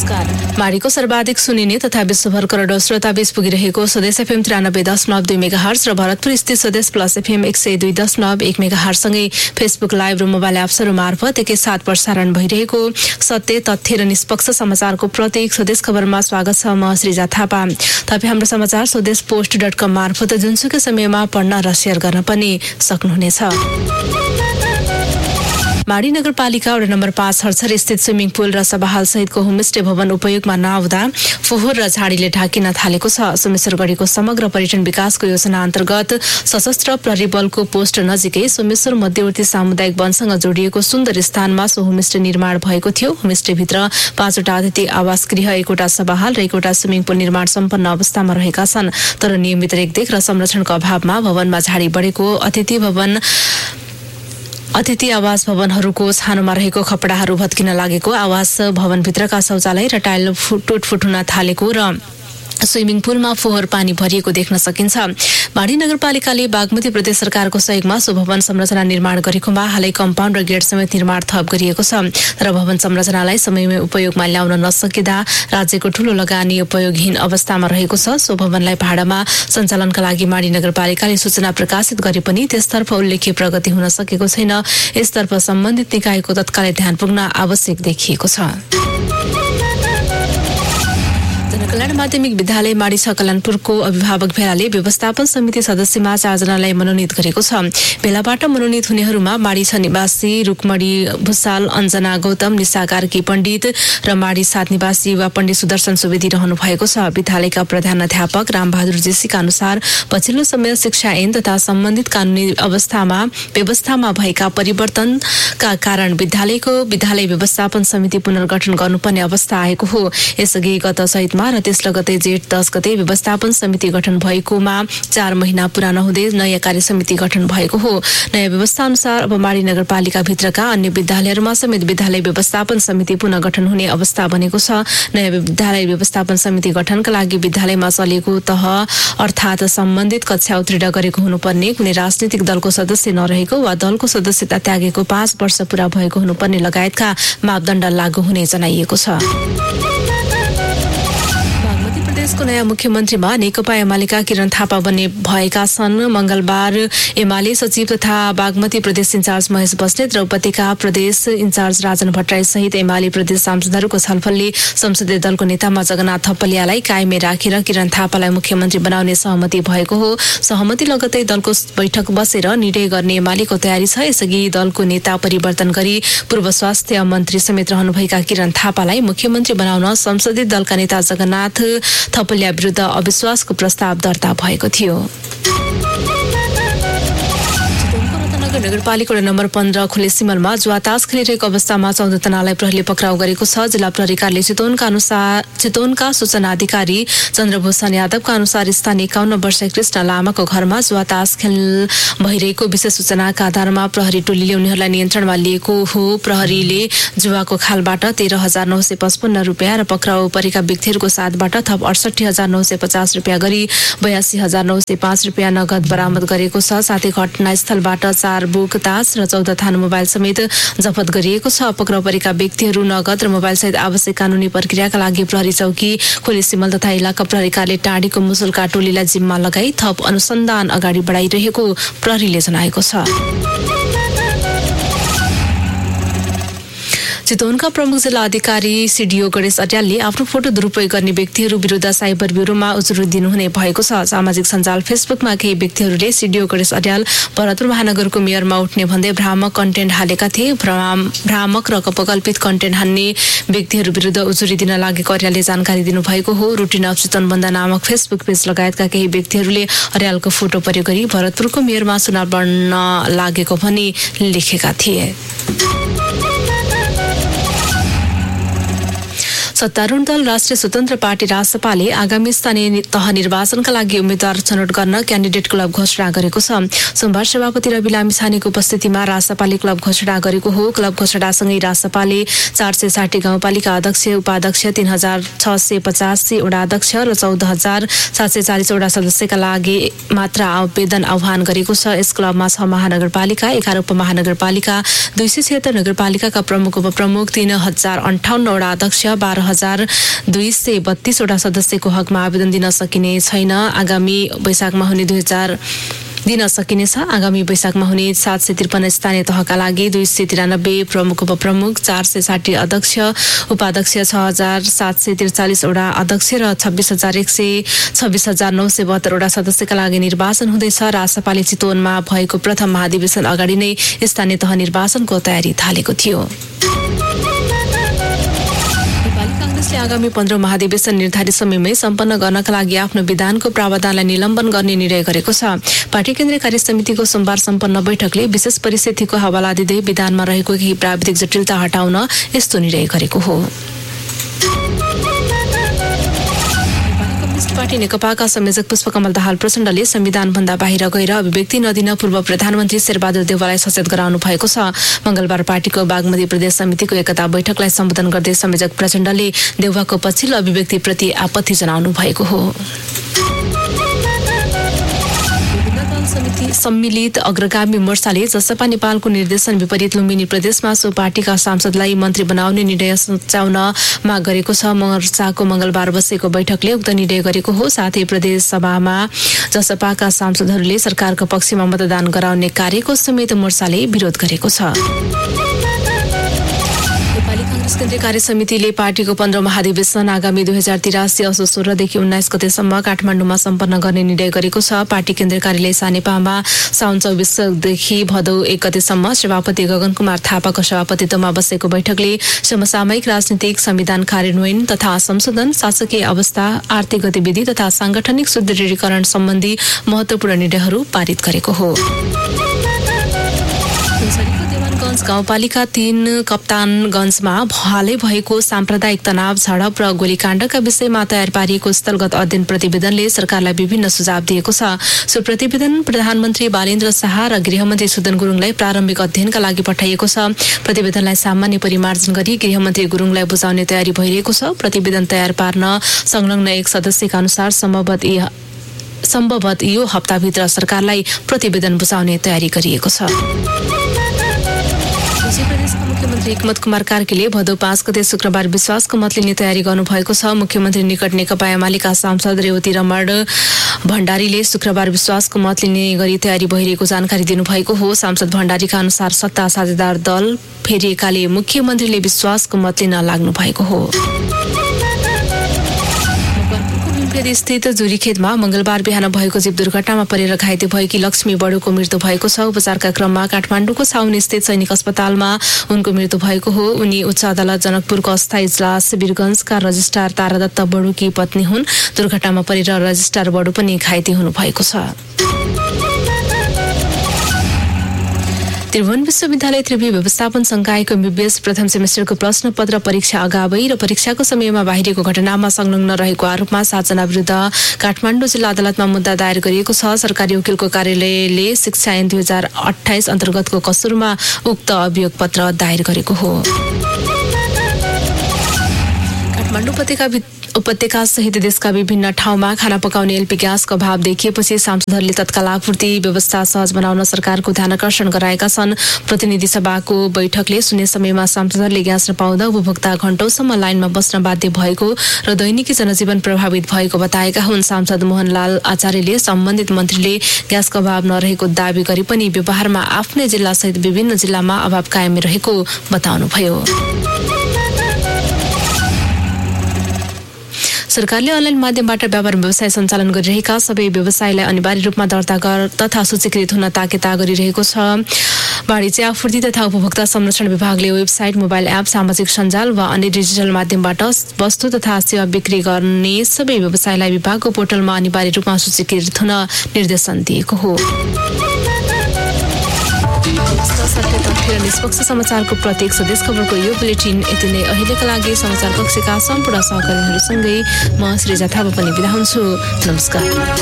नमस्कार। माडीको सर्वाधिक सुनिने तथा विश्वभर करोडौं श्रोताबीच पुगिरहेको स्वदेश एफएम 93.2 मेगाहर्ज र भरतपुर स्थित स्वदेश प्लस एफएम 102.1 मेगाहर्जसँगै फेसबुक लाइभ र मोबाइल एप्सहरू मार्फत एकैसाथ प्रसारण भइरहेको सत्य, तथ्य र निष्पक्ष समाचारको प्रत्येक स्वदेश खबरमा स्वागत छ। म श्रीजा थापा। तपाईँ हाम्रो समाचार स्वदेशपोस्ट.com मार्फत जुनसुकै समयमा पढ्न र शेयर गर्न पनि सक्नुहुनेछ। माडी नगरपालिका वडा नम्बर 5 हर्छर स्थित स्विमिङ पुल र सभाहाल सहितको होमस्टे भवन उपयोगमा नआउँदा फोहोर र झाडीले ढाकिन थालेको छ। सोमेश्वरगढीको समग्र पर्यटन विकासको योजना अन्तर्गत सशस्त्र प्रहरी बलको पोस्ट नजिकै सोमेश्वर मध्यवर्ती सामुदायिक वनसँग जोडिएको सुन्दर स्थानमा सो होमस्टे निर्माण भएको थियो। होमस्टेभित्र 5वटा अतिथि आवास गृह, 1वटा सभाहाल र 1वटा स्विमिङ पुल निर्माण सम्पन्न अवस्थामा रहेका छन्। तर नियमित रेखदेख र संरक्षणको अभावमा भवनमा झाडी बढेको, अतिथि आवास भवनहरूको छानोमा रहेको खपडाहरू भत्किन लागेको, आवास भवनभित्रका शौचालय र टाइल टुटफुट हुन थालेको र स्विमिङ पुलमा फोहोर पानी भरिएको देख्न सकिन्छ। माडी नगरपालिकाले बागमती प्रदेश सरकारको सहयोगमा सो भवन संरचना निर्माण गरेकोमा हालै कम्पाउन्ड र गेट समेत निर्माण थप गरिएको छ। तर भवन संरचनालाई समयमै उपयोगमा ल्याउन नसकिँदा राज्यको ठूलो लगानी उपयोगहीन अवस्थामा रहेको छ। सो भवनलाई भाडामा सञ्चालनका लागि माडी नगरपालिकाले सूचना प्रकाशित गरे पनि त्यसतर्फ उल्लेख्य प्रगति हुन सकेको छैन। यसतर्फ सम्बन्धित निकायको तत्कालै ध्यान पुग्न आवश्यक देखिएको छ। कल्याण माध्यमिक विद्यालय माडी 6 कल्याणपुरको अभिभावक भेलाले व्यवस्थापन समिति सदस्यमा 4 जनालाई मनोनित गरेको छ। भेलाबाट मनोनित हुनेहरूमा माडी 6 निवासी रुक्मणी भुसाल, अञ्जना गौतम, निशा कार्की पण्डित र माडी 7 निवासी युवा पण्डित सुदर्शन सुवेदी रहनु भएको छ। विद्यालयका प्रधानाध्यापक रामबहादुर जेसीका अनुसार पछिल्लो समय शिक्षा ऐन तथा सम्बन्धित कानूनी व्यवस्थामा भएका परिवर्तनका कारण विद्यालय व्यवस्थापन समिति पुनर्गठन गर्नुपर्ने अवस्था आएको हो। यसअघि गत चैतमा र तेस्रो गते जेठ 10 गते व्यवस्थापन समिति गठन भएकोमा 4 महिना पूरा नहुँदै नयाँ कार्य समिति गठन भएको हो। नयाँ व्यवस्था अनुसार अब माडी नगरपालिका भित्रका अन्य विद्यालयहरूमा समेत विद्यालय व्यवस्थापन समिति पुनः गठन हुने अवस्था बनेको छ। नयाँ विद्यालय व्यवस्थापन समिति गठनका लागि विद्यालयमा चलेको तह अर्थात् सम्बन्धित कक्षा उत्तीर्ण गरेको हुनुपर्ने, कुनै राजनीतिक दलको सदस्य नरहेको वा दलको सदस्यता त्यागेको 5 वर्ष पूरा भएको हुनुपर्ने लगायतका मापदण्ड लागू हुने जनाइएको छ। देशको नयाँ मुख्यमन्त्रीमा नेकपा एमालेका किरण थापा बन्ने भएका छन्। मंगलबार एमाले सचिव तथा बागमती प्रदेश इन्चार्ज महेश बस्नेत र उपत्यका प्रदेश इन्चार्ज राजन भट्टराई सहित एमाले प्रदेश सांसदहरूको छलफलले संसदीय दलको नेतामा जगन्नाथ थपलियालाई कायमै राखेर किरण थापालाई मुख्यमन्त्री बनाउने सहमति भएको हो। सहमति लगत्तै दलको बैठक बसेर निर्णय गर्ने एमालेको तयारी छ। यसअघि दलको नेता परिवर्तन गरी पूर्व स्वास्थ्य मन्त्री समेत रहनुभएका किरण थापालाई मुख्यमन्त्री बनाउन संसदीय दलका नेता जगन्नाथ थपलिया विरुद्ध अविश्वासको प्रस्ताव दर्ता भएको थियो। नगरपालिका नम्बर 15 खुले सिमलमा जुवातास खेलिरहेको अवस्थामा 14 जनालाई प्रहरीले पक्राउ गरेको छ। जिल्ला प्रहरी कार्यालय चितवनका सूचना अधिकारी चन्द्रभूषण यादवका अनुसार स्थानीय 51 वर्षीय कृष्ण लामाको घरमा जुवातास खेल भइरहेको विशेष सूचनाका आधारमा प्रहरी टोलीले उनीहरूलाई नियन्त्रणमा लिएको हो। प्रहरीले जुवाको खालबाट 13,955 रुपियाँ र पक्राउ परेका व्यक्तिहरूको साथबाट थप 68,950 रुपियाँ गरी 82,905 रुपियाँ नगद बरामद गरेको छ। साथै घटनास्थलबाट 4 बुक तास र 14 थान मोबाइल समेत जफत गरिएको छ। पक्राउ परेका व्यक्तिहरू नगद र मोबाइल सहित आवश्यक कानूनी प्रक्रियाका लागि प्रहरी चौकी खोले सिमल तथा इलाका प्रहरी कार्यालय टाढीको मुसुल्का टोलीलाई जिम्मा लगाई थप अनुसन्धान अगाडि बढाइरहेको प्रहरीले जनाएको छ। चितवनका प्रमुख जिल्ला अधिकारी सीडीओ गणेश अर्यालले आफ्नो फोटो दुरुपयोग गर्ने व्यक्तिहरू विरुद्ध साइबर ब्युरोमा उजुरी दिनुहुने भएको छ। सामाजिक सञ्जाल फेसबुकमा केही व्यक्तिहरूले सीडीओ गणेश अर्याल भरतपुर महानगरको मेयरमा उठ्ने भन्दै भ्रामक कन्टेन्ट हालेका थिए। भ्रामक र अपकल्पित कन्टेन्ट हान्ने व्यक्तिहरू विरुद्ध उजुरी दिन लागेको अर्यालले जानकारी दिनुभएको हो। रुटिन अफ चितवनबन्द नामक फेसबुक पेज लगायतका केही व्यक्तिहरूले अर्यालको फोटो प्रयोग गरी भरतपुरको मेयरमा चुनाव लड्न लागेको भनी लेखेका थिए। सत्तारूढ दल राष्ट्रिय स्वतन्त्र पार्टी रासपाले आगामी स्थानीय तह निर्वाचनका लागि उम्मेद्वार छनौट गर्न क्यान्डिडेट क्लब घोषणा गरेको छ। सोमबार सभापति रवि लामिछानेको उपस्थितिमा रासपाले क्लब घोषणा गरेको हो। क्लब घोषणासँगै रासपाले 460 गाउँपालिका अध्यक्ष, उपाध्यक्ष, 3,685 वडा अध्यक्ष र 14,740 वडा सदस्यका लागि मात्र आवेदन आह्वान गरेको छ। यस क्लबमा 6 महानगरपालिका, 11 उपमहानगरपालिका, 276 नगरपालिकाका प्रमुख उपप्रमुख, 3,058 वडा अध्यक्ष, 12,000 6,232 वटा सदस्यको हकमा आवेदन दिन सकिने छैन। आगामी वैशाखमा हुने 753 स्थानीय तहका लागि 293 प्रमुख उपप्रमुख, 460 अध्यक्ष उपाध्यक्ष, 6,743 वटा अध्यक्ष र 26,972 वटा सदस्यका लागि निर्वाचन हुँदैछ। रासपाले चितवनमा भएको प्रथम महाधिवेशन अगाडि नै स्थानीय तह निर्वाचनको तयारी थालेको थियो। आगामी 15 महाधिवेशन निर्धारित समयमै सम्पन्न गर्नका लागि आफ्नो विधानको प्रावधानलाई निलम्बन गर्ने निर्णय गरेको छ। पार्टी केन्द्रीय कार्य समितिको सोमबार सम्पन्न बैठकले विशेष परिस्थितिको हवाला दिँदै विधानमा रहेको केही प्राविधिक जटिलता हटाउन यस्तो निर्णय गरेको हो। पार्टी नेकपाका संयोजक पुष्पकमल दाहाल प्रचण्डले संविधानभन्दा बाहिर गएर अभिव्यक्ति नदिन पूर्व प्रधानमन्त्री शेरबहादुर देउवालाई सचेत गराउनु भएको छ। मंगलबार पार्टीको बागमती प्रदेश समितिको एकता बैठकलाई सम्बोधन गर्दै संयोजक प्रचण्डले देउवाको पछिल्लो अभिव्यक्तिप्रति आपत्ति जनाउनु भएको हो। सम्मिलित अग्रगामी मोर्चाले जसपा नेपालको निर्देशन विपरीत लुम्बिनी प्रदेशमा सो पार्टीका सांसदलाई मन्त्री बनाउने निर्णय सुचाउन माग गरेको छ। मोर्चाको मंगलबार बसेको बैठकले उक्त निर्णय गरेको हो। साथै प्रदेश सभामा जसपाका सांसदहरूले सरकारको पक्षमा मतदान गराउने कार्यको समेत मोर्चाले विरोध गरेको छ। केन्द्रीय कार्य समितिले पार्टीको 15 महाधिवेशन आगामी 2083 असोज 16 देखि 19 गतेसम्म काठमाडौँमा सम्पन्न गर्ने निर्णय गरेको छ। पार्टी केन्द्रीय कार्यालय सानेपामा साउन 24 देखि भदौ 1 गतेसम्म सभापति गगन कुमार थापाको सभापतित्वमा बसेको बैठकले समसामयिक राजनीतिक संविधान कार्यान्वयन तथा संशोधन, शासकीय अवस्था, आर्थिक गतिविधि तथा सांगठनिक सुदृढीकरण सम्बन्धी महत्वपूर्ण निर्णयहरू पारित गरेको हो। गाउँपालिका 3 कप्तानगञ्जमा हालै भएको साम्प्रदायिक तनाव, झडप र गोलीकाण्डका विषयमा तयार पारिएको स्थलगत अध्ययन प्रतिवेदनले सरकारलाई विभिन्न सुझाव दिएको छ। सो प्रतिवेदन प्रधानमन्त्री बालेन्द्र शाह र गृहमन्त्री सुदन गुरुङलाई प्रारम्भिक अध्ययनका लागि पठाइएको छ। प्रतिवेदनलाई सामान्य परिमार्जन गरी गृहमन्त्री गुरुङलाई बुझाउने तयारी भइरहेको छ। प्रतिवेदन तयार पार्न संलग्न एक सदस्यका अनुसार सम्भवत यो हप्ताभित्र सरकारलाई प्रतिवेदन बुझाउने तयारी गरिएको छ। प्रदेशका मुख्यमन्त्री हिक्मत कुमार कार्कीले भदौ 5 गते शुक्रबार विश्वासको मत लिने तयारी गर्नुभएको छ। मुख्यमन्त्री निकट नेकपा एमालेका सांसद रेवती रमण भण्डारीले शुक्रबार विश्वासको मत लिने गरी तयारी भइरहेको जानकारी दिनुभएको हो। सांसद भण्डारीका अनुसार सत्ता साझेदार दल फेरिएकाले मुख्यमन्त्रीले विश्वासको मत लिन लाग्नु भएको हो। स्थित जुरीखेतमा मंगलबार बिहान भएको जीव दुर्घटनामा परेर घाइते भएकी लक्ष्मी बडुको मृत्यु भएको छ। उपचारका क्रममा काठमाडौँको छाउनी स्थित सैनिक अस्पतालमा उनको मृत्यु भएको हो। उनी उच्च अदालत जनकपुरको अस्थायी इजलास वीरगंजका रजिस्ट्रार तारादत्त बडुकी पत्नी हुन्। दुर्घटनामा परेर रजिस्ट्रार बडु पनि घाइते हुनु भएको छ। त्रिभुवन विश्वविद्यालय त्रिवी व्यवस्थापन संकायको MBBS प्रथम सेमेस्टरको प्रश्नपत्र परीक्षा अगावै र परीक्षाको समयमा बाहिरिएको घटनामा संलग्न रहेको आरोपमा 7 जना विरुद्ध काठमाडौँ जिल्ला अदालतमा मुद्दा दायर गरिएको छ। सरकारी वकिलको कार्यालयले शिक्षा ऐन 2028 अन्तर्गतको कसुरमा उक्त अभियोग पत्र दायर गरेको हो। काठमाडौँ उपत्यका सहित देशका विभिन्न ठाउँमा खाना पकाउने एलपी ग्यासको अभाव देखिएपछि सांसदहरूले तत्काल आपूर्ति व्यवस्था सहज बनाउन सरकारको ध्यानकर्षण गराएका छन्। प्रतिनिधि सभाको बैठकले शून्य समयमा सांसदहरूले ग्यास नपाउँदा उपभोक्ता घण्टौसम्म लाइनमा बस्न बाध्य भएको र दैनिकी जनजीवन प्रभावित भएको बताएका हुन्। सांसद मोहनलाल आचार्यले सम्बन्धित मन्त्रीले ग्यासको अभाव नरहेको दावी गरे पनि व्यवहारमा आफ्नै जिल्ला सहित विभिन्न जिल्लामा अभाव कायम रहेको बताउनुभयो। सरकारले अनलाइन माध्यमबाट व्यापार व्यवसाय सञ्चालन गरिरहेका सबै व्यवसायलाई अनिवार्य रूपमा दर्ता तथा सूचीकृत हुन ताकेता गरिरहेको छ। वाणिज्य आपूर्ति तथा उपभोक्ता संरक्षण विभागले वेबसाइट, मोबाइल एप, सामाजिक सञ्जाल वा अन्य डिजिटल माध्यमबाट वस्तु तथा सेवा बिक्री गर्ने सबै व्यवसायलाई विभागको पोर्टलमा अनिवार्य रूपमा सूचीकृत हुन निर्देशन दिएको हो। निष्पक्ष समाचारको प्रत्येक सदेश खबरको यो बुलेटिन यति नै। अहिलेका लागि समाचार कक्षका सम्पूर्ण सहकर्मीहरूसँगै म श्रीजा थापा पनि बिदा हुन्छु। नमस्कार।